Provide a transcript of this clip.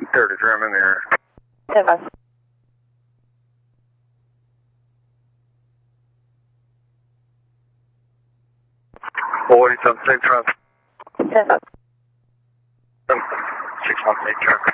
Third is German there. Silver. 40 something truck. Silver. 618 truck.